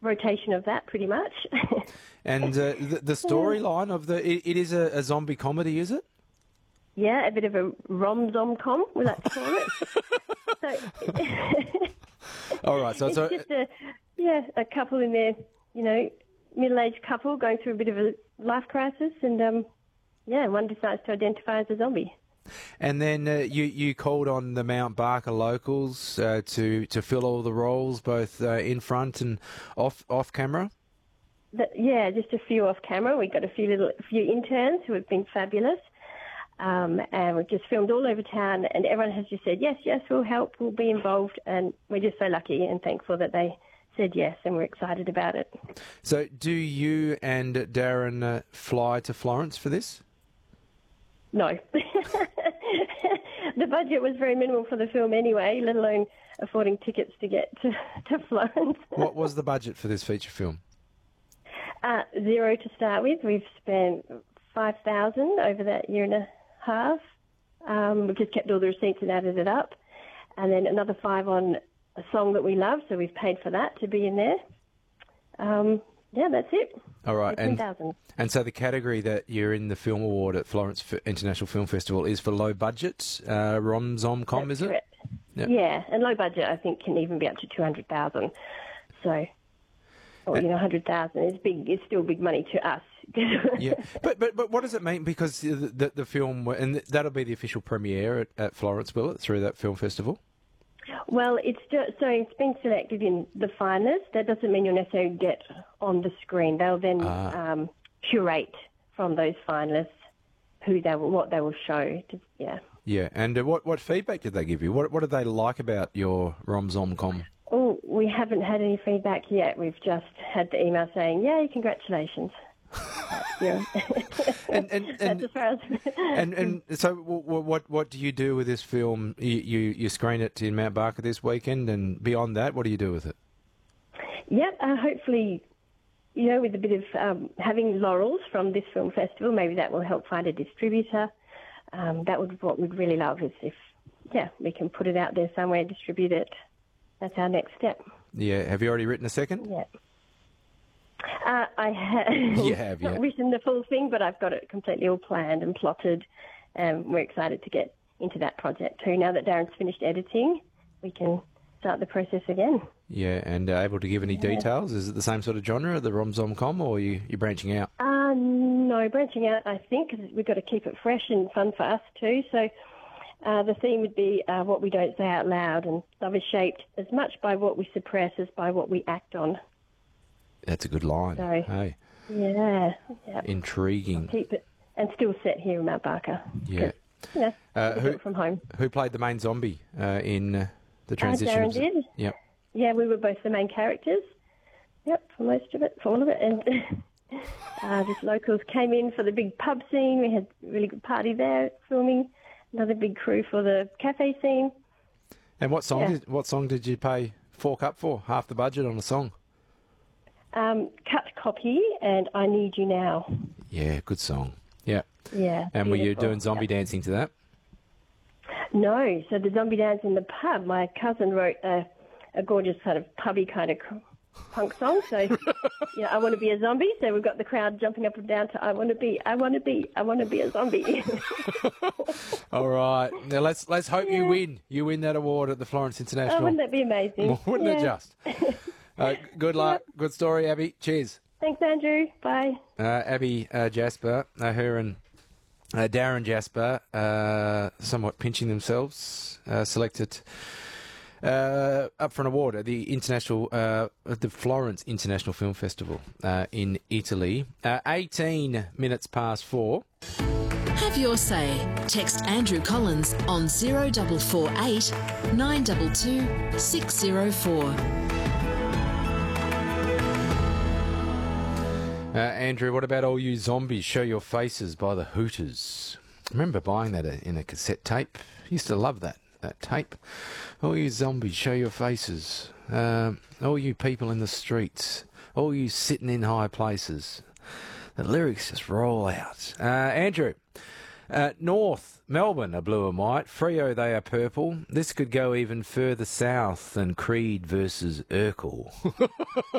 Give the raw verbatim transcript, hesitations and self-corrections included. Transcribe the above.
rotation of that, pretty much. And uh, the, the storyline of the it, it is a, a zombie comedy, is it? Yeah, a bit of a rom-zom-com, we like to call it. So, All right, so it's so just a yeah a couple in their you know middle-aged couple going through a bit of a life crisis, and um, yeah, one decides to identify as a zombie. and then uh, you you called on the Mount Barker locals uh, to to fill all the roles, both uh, in front and off off camera. The, yeah, just a few off camera. We got a few little a few interns who have been fabulous. Um, and we've just filmed all over town, and everyone has just said, yes, yes, we'll help, we'll be involved, and we're just so lucky and thankful that they said yes, and we're excited about it. So do you and Darren uh, fly to Florence for this? No. The budget was very minimal for the film anyway, let alone affording tickets to get to, to Florence. What was the budget for this feature film? Uh, zero to start with. We've spent five thousand dollars over that year and a half. Um, we've just kept all the receipts and added it up. And then another five on a song that we love, so we've paid for that to be in there. Um, yeah, that's it. All right, and, ten thousand. and so the category that you're in the film award at Florence F- International Film Festival is for low budget, uh, rom-zom-com, That's is it? correct. Yep. Yeah, and low budget I think can even be up to two hundred thousand. So, or, you know, one hundred thousand is big. It's still big money to us. Yeah, but but but what does it mean? Because the the, the film, and that'll be the official premiere at, at Florence, will it, through that film festival? Well, it's just, so it's been selected in the finalists. That doesn't mean you'll necessarily get on the screen. They'll then Ah. um, curate from those finalists who they will, what they will show. To, yeah. Yeah, and uh, what what feedback did they give you? What what did they like about your rom-zom-com? Oh, we haven't had any feedback yet. We've just had the email saying, "Yay, congratulations." Yeah. And and and, That's as far as and and so w- w- what what do you do with this film? You, you you screen it in Mount Barker this weekend, and beyond that, what do you do with it? Yep, uh, hopefully, you know, with a bit of um, having laurels from this film festival, maybe that will help find a distributor. Um, that would what we'd really love is if, yeah, we can put it out there somewhere, distribute it. That's our next step. Yeah, have you already written a second? Yeah. Uh, I have. You have, yeah. Not written the full thing, but I've got it completely all planned and plotted. Um, we're excited to get into that project too. Now that Darren's finished editing, we can start the process again. Yeah, and uh, able to give any details? Is it the same sort of genre, the rom-zom-com, or are you you branching out? Uh, no, branching out, I think, because we've got to keep it fresh and fun for us too. So uh, the theme would be uh, what we don't say out loud, and love is shaped as much by what we suppress as by what we act on. That's a good line. So, hey, yeah, yeah. intriguing. Keep it, and still set here in Mount Barker. Yeah. Yeah, Uh, we do who it from home. who played the main zombie uh, in uh, the transition? Darren of- did. Yep. Yeah, we were both the main characters. Yep, for most of it, for all of it. And uh, just locals came in for the big pub scene. We had a really good party there filming. Another big crew for the cafe scene. And what song Yeah. did what song did you pay fork up for? Half the budget on a song. Um, cut copy and I Need You Now. Yeah, good song. Yeah. Yeah. And were you beautiful. doing zombie Yeah. dancing to that? No, so the zombie dance in the pub, my cousin wrote a, a gorgeous sort of pubby kind of punk song. So, you know, I want to be a zombie. So we've got the crowd jumping up and down to I want to be, I want to be, I want to be a zombie. All right. Now let's let's hope you Yeah. win. You win that award at the Florence Oh, International. wouldn't that be amazing? Wouldn't it Yeah. just? Uh, good luck. Good story, Abby. Cheers. Thanks, Andrew. Bye. Uh, Abby uh, Jasper, uh, her and uh, Darren Jasper, uh, somewhat pinching themselves, uh, selected uh, up for an award at the international, uh, at the Florence International Film Festival uh, in Italy. Uh, eighteen minutes past four. Have your say. Text Andrew Collins on zero four four eight nine two two six zero four. Uh, Andrew, what about all you zombies? Show your faces by the Hooters. I remember buying that in a cassette tape. Used to love that that tape. All you zombies, show your faces. Um, all you people in the streets. All you sitting in high places. The lyrics just roll out. Uh, Andrew, uh, North Melbourne are blue and white. Freo, they are purple. This could go even further south than Creed versus Urkel.